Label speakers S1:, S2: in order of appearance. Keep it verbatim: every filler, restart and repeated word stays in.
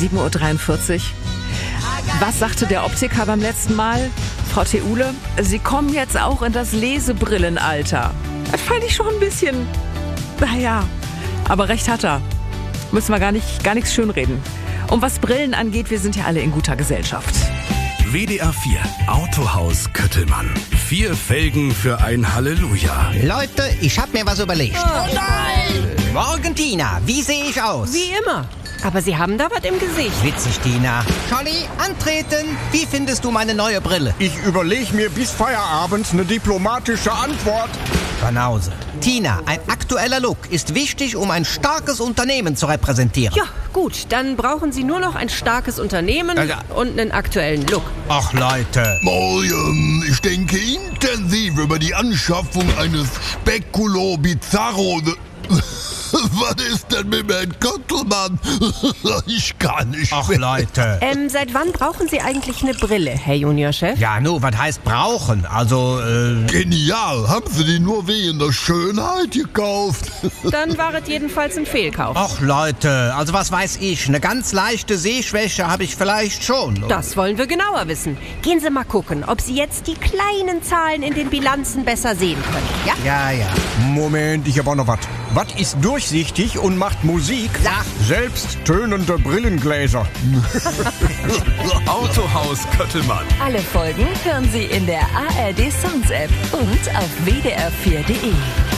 S1: sieben Uhr dreiundvierzig. Was sagte der Optiker beim letzten Mal? Frau Theule, Sie kommen jetzt auch in das Lesebrillenalter. Das fand ich schon ein bisschen, naja, aber recht hat er. Müssen wir gar nicht, gar nichts schönreden. Und was Brillen angeht, wir sind ja alle in guter Gesellschaft.
S2: W D R vier Autohaus Köttelmann. Vier Felgen für ein Halleluja.
S3: Leute, ich hab mir was überlegt.
S4: Oh nein!
S3: Morgen, Tina. Wie sehe ich aus?
S4: Wie immer. Aber Sie haben da was im Gesicht.
S3: Witzig, Tina. Scholli, antreten. Wie findest du meine neue Brille?
S5: Ich überlege mir bis Feierabend eine diplomatische Antwort.
S3: Banause. Tina, ein aktueller Look ist wichtig, um ein starkes Unternehmen zu repräsentieren.
S4: Ja, gut. Dann brauchen Sie nur noch ein starkes Unternehmen
S3: Ja, ja.
S4: und einen aktuellen Look.
S3: Ach, Leute.
S6: Morgen, ich denke intensiv über die Anschaffung eines Speculo Bizarro. Was ist denn mit Herrn Köttelmann? Ich kann nicht
S3: Ach,
S6: mehr.
S3: Leute.
S4: Ähm, seit wann brauchen Sie eigentlich eine Brille, Herr Juniorchef?
S3: Ja, nu, was heißt brauchen? Also, äh...
S6: Genial, haben Sie die nur wegen der Schönheit gekauft?
S4: Dann war es jedenfalls ein Fehlkauf.
S3: Ach, Leute, also was weiß ich, eine ganz leichte Sehschwäche habe ich vielleicht schon.
S4: Das wollen wir genauer wissen. Gehen Sie mal gucken, ob Sie jetzt die kleinen Zahlen in den Bilanzen besser sehen können. Ja?
S3: Ja, ja.
S5: Moment, ich hab auch noch was. Was ist durchsichtig und macht Musik?
S3: Sag.
S5: Selbst tönende Brillengläser.
S2: Autohaus Köttelmann.
S7: Alle Folgen hören Sie in der A R D Sounds App und auf w d r vier punkt d e.